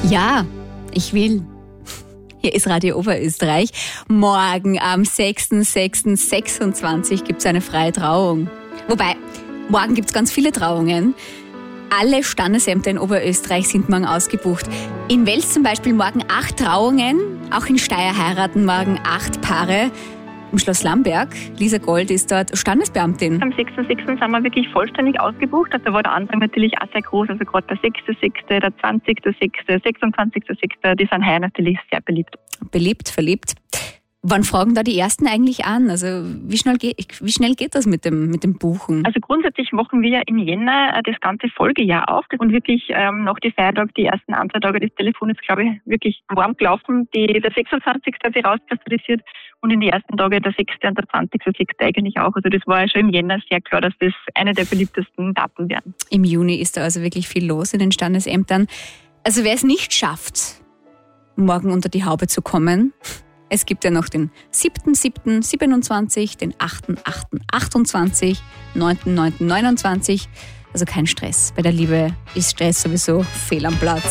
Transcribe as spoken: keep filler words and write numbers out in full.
Ja, ich will. Hier ist Radio Oberösterreich. Morgen am sechster sechster sechsundzwanzig gibt es eine freie Trauung. Wobei, morgen gibt es ganz viele Trauungen. Alle Standesämter in Oberösterreich sind morgen ausgebucht. In Wels zum Beispiel morgen acht Trauungen. Auch in Steyr heiraten morgen acht Paare. Im Schloss Lamberg, Lisa Gold ist dort Standesbeamtin. Am sechster sechster sind wir wirklich vollständig ausgebucht. Also da war der Andrang natürlich auch sehr groß. Also gerade der sechster sechster, der zwanzigster sechster, sechsundzwanzigster sechster, die sind heuer natürlich sehr beliebt. Beliebt, verliebt. Wann fragen da die Ersten eigentlich an? Also wie schnell, ge- wie schnell geht das mit dem, mit dem Buchen? Also grundsätzlich machen wir ja im Jänner das ganze Folgejahr auf und wirklich ähm, nach die Feiertage, die ersten ein, zwei Tage, das Telefon ist, glaube ich, wirklich warm gelaufen. Die, der sechsundzwanzigste hat sich rauskristallisiert und in die ersten Tage der sechste und der zwanzigste sechste eigentlich auch. Also das war ja schon im Jänner sehr klar, dass das eine der beliebtesten Daten werden. Im Juni ist da also wirklich viel los in den Standesämtern. Also wer es nicht schafft, morgen unter die Haube zu kommen, es gibt ja noch den siebter siebter siebenundzwanzig, den achter achter achtundzwanzig, neunter neunter neunundzwanzig. Also kein Stress. Bei der Liebe ist Stress sowieso fehl am Platz.